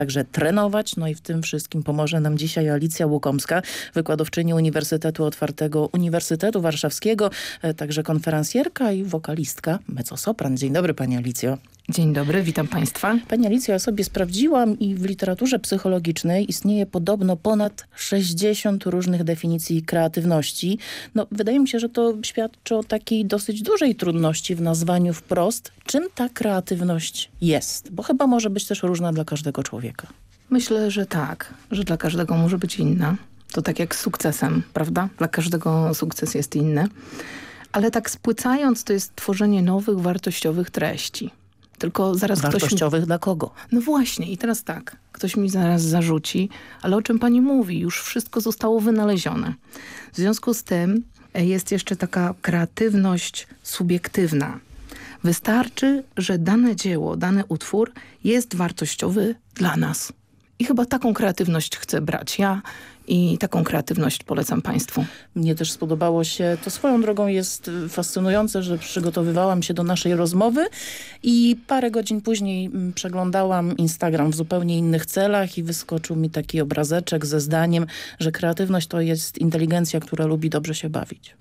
także trenować. No i w tym wszystkim pomoże nam dzisiaj Alicja Łukomska, wykładowczyni Uniwersytetu Otwartego Uniwersytetu Warszawskiego, także konferencjerka i wokalistka, mezzosopran. Dzień dobry Pani Alicjo. Dzień dobry, witam Państwa. Pani Alicjo, ja sobie sprawdziłam i w literaturze psychologicznej istnieje podobno ponad 60 różnych definicji kreatywności. No, wydaje mi się, że to świadczy o takiej dosyć dużej trudności w nazwaniu wprost, czym ta kreatywność jest. Bo chyba może być też różna dla każdego człowieka. Myślę, że tak, że dla każdego może być inna. To tak jak z sukcesem, prawda? Dla każdego sukces jest inny. Ale tak spłycając, to jest tworzenie nowych, wartościowych treści. Tylko zaraz wartościowych dla kogo? No właśnie i teraz tak, ktoś mi zaraz zarzuci, ale o czym pani mówi? Już wszystko zostało wynalezione. W związku z tym jest jeszcze taka kreatywność subiektywna. Wystarczy, że dane dzieło, dany utwór jest wartościowy dla nas. I chyba taką kreatywność chcę brać ja i taką kreatywność polecam Państwu. Mnie też spodobało się, to swoją drogą jest fascynujące, że przygotowywałam się do naszej rozmowy i parę godzin później przeglądałam Instagram w zupełnie innych celach i wyskoczył mi taki obrazeczek ze zdaniem, że kreatywność to jest inteligencja, która lubi dobrze się bawić.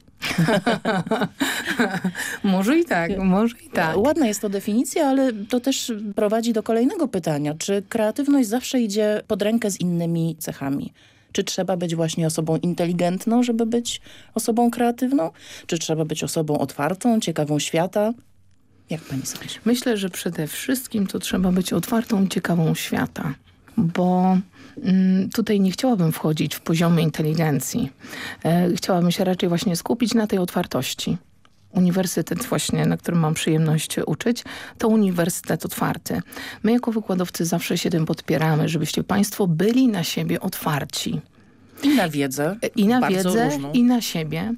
Może i tak, może i tak. Ładna jest to definicja, ale to też prowadzi do kolejnego pytania. Czy kreatywność zawsze idzie pod rękę z innymi cechami? Czy trzeba być właśnie osobą inteligentną, żeby być osobą kreatywną? Czy trzeba być osobą otwartą, ciekawą świata? Jak pani sądzi? Myślę, że przede wszystkim to trzeba być otwartą, ciekawą świata. Bo tutaj nie chciałabym wchodzić w poziomy inteligencji. Chciałabym się raczej właśnie skupić na tej otwartości. Uniwersytet właśnie, na którym mam przyjemność uczyć, to uniwersytet otwarty. My jako wykładowcy zawsze się tym podpieramy, żebyście Państwo byli na siebie otwarci. I na wiedzę. I na wiedzę, różną. i na siebie.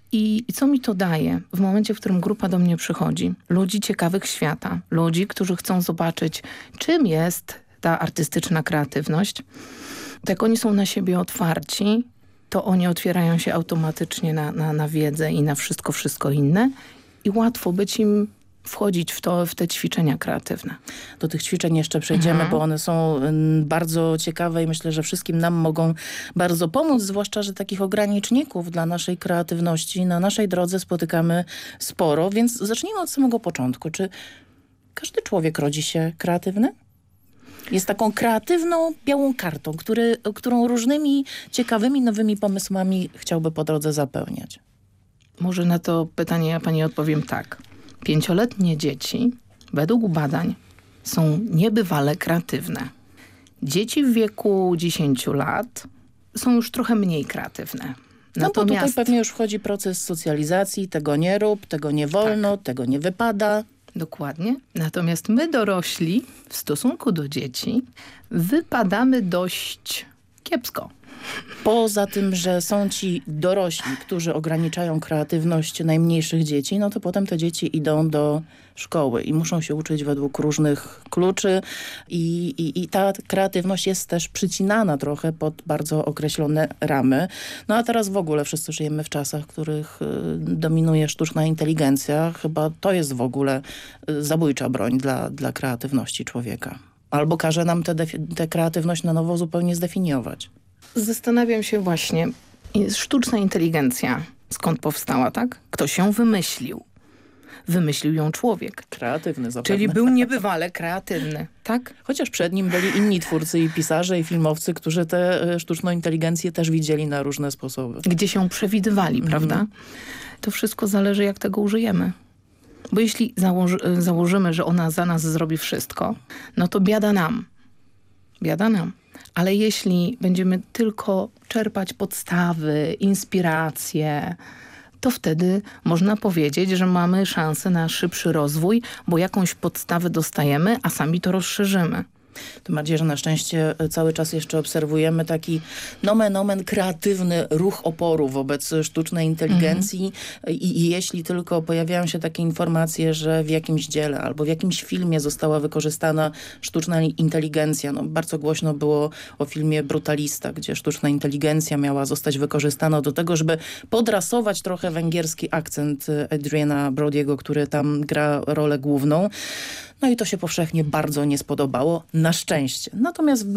I co mi to daje w momencie, w którym grupa do mnie przychodzi? Ludzi ciekawych świata, ludzi, którzy chcą zobaczyć, czym jest ta artystyczna kreatywność. Jak oni są na siebie otwarci, to oni otwierają się automatycznie na wiedzę i na wszystko inne i łatwo być im wchodzić w te ćwiczenia kreatywne. Do tych ćwiczeń jeszcze przejdziemy, bo one są bardzo ciekawe i myślę, że wszystkim nam mogą bardzo pomóc, zwłaszcza, że takich ograniczników dla naszej kreatywności na naszej drodze spotykamy sporo, więc zacznijmy od samego początku. Czy każdy człowiek rodzi się kreatywny? Jest taką kreatywną, białą kartą, którą różnymi ciekawymi, nowymi pomysłami chciałby po drodze zapełniać. Może na to pytanie ja pani odpowiem tak. 5-letnie dzieci, według badań, są niebywale kreatywne. Dzieci w wieku 10 lat są już trochę mniej kreatywne. No bo tutaj pewnie już wchodzi proces socjalizacji, tego nie rób, tego nie wolno, tak. Tego nie wypada. Dokładnie. Natomiast my dorośli w stosunku do dzieci wypadamy dość kiepsko. Poza tym, że są ci dorośli, którzy ograniczają kreatywność najmniejszych dzieci, no to potem te dzieci idą do szkoły i muszą się uczyć według różnych kluczy i ta kreatywność jest też przycinana trochę pod bardzo określone ramy. No a teraz w ogóle wszyscy żyjemy w czasach, w których dominuje sztuczna inteligencja. Chyba to jest w ogóle zabójcza broń dla kreatywności człowieka. Albo każe nam tę kreatywność na nowo zupełnie zdefiniować. Zastanawiam się właśnie, sztuczna inteligencja, skąd powstała, tak? Ktoś ją wymyślił. Wymyślił ją człowiek. Kreatywny zapewne. Czyli był niebywale kreatywny, tak? Chociaż przed nim byli inni twórcy i pisarze i filmowcy, którzy tę sztuczną inteligencję też widzieli na różne sposoby. Gdzie się przewidywali, prawda? To wszystko zależy, jak tego użyjemy. Bo jeśli założymy, że ona za nas zrobi wszystko, no to biada nam. Biada nam. Ale jeśli będziemy tylko czerpać podstawy, inspiracje, to wtedy można powiedzieć, że mamy szansę na szybszy rozwój, bo jakąś podstawę dostajemy, a sami to rozszerzymy. Tym bardziej, że na szczęście cały czas jeszcze obserwujemy taki nomen omen kreatywny ruch oporu wobec sztucznej inteligencji i jeśli tylko pojawiają się takie informacje, że w jakimś dziele albo w jakimś filmie została wykorzystana sztuczna inteligencja. No, bardzo głośno było o filmie Brutalista, gdzie sztuczna inteligencja miała zostać wykorzystana do tego, żeby podrasować trochę węgierski akcent Adriana Brody'ego, który tam gra rolę główną. No i to się powszechnie bardzo nie spodobało, na szczęście. Natomiast